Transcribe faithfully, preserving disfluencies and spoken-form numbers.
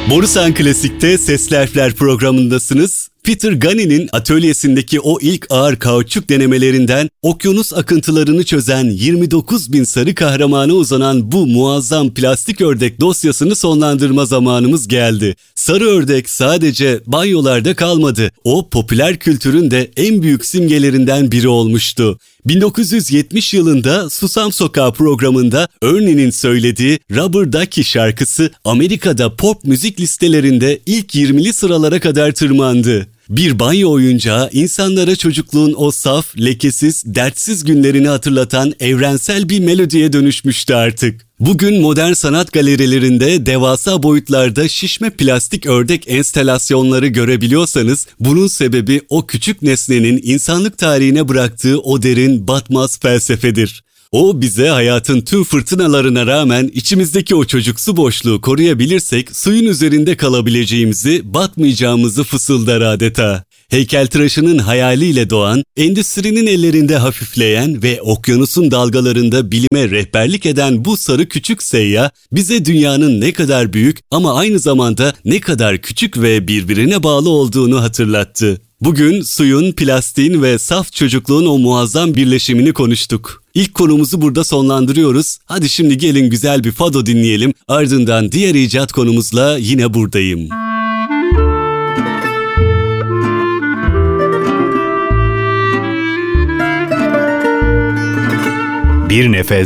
Borusan Klasik'te Sesli Harfler programındasınız. Peter Gunny'nin atölyesindeki o ilk ağır kauçuk denemelerinden okyanus akıntılarını çözen yirmi dokuz bin sarı kahramana uzanan bu muazzam plastik ördek dosyasını sonlandırma zamanımız geldi. Sarı ördek sadece banyolarda kalmadı. O popüler kültürün de en büyük simgelerinden biri olmuştu. bin dokuz yüz yetmiş yılında Susam Sokağı programında Ernie'nin söylediği Rubber Ducky şarkısı Amerika'da pop müzik listelerinde ilk yirmili sıralara kadar tırmandı. Bir banyo oyuncağı insanlara çocukluğun o saf, lekesiz, dertsiz günlerini hatırlatan evrensel bir melodiye dönüşmüştü artık. Bugün modern sanat galerilerinde devasa boyutlarda şişme plastik ördek enstalasyonları görebiliyorsanız bunun sebebi o küçük nesnenin insanlık tarihine bıraktığı o derin, batmaz felsefedir. O bize hayatın tüm fırtınalarına rağmen içimizdeki o çocuksu boşluğu koruyabilirsek suyun üzerinde kalabileceğimizi, batmayacağımızı fısıldar adeta. Heykeltıraşının hayaliyle doğan, endüstrinin ellerinde hafifleyen ve okyanusun dalgalarında bilime rehberlik eden bu sarı küçük seyyah bize dünyanın ne kadar büyük ama aynı zamanda ne kadar küçük ve birbirine bağlı olduğunu hatırlattı. Bugün suyun, plastiğin ve saf çocukluğun o muazzam birleşimini konuştuk. İlk konumuzu burada sonlandırıyoruz. Hadi şimdi gelin güzel bir fado dinleyelim. Ardından diğer icat konumuzla yine buradayım. Bir nefes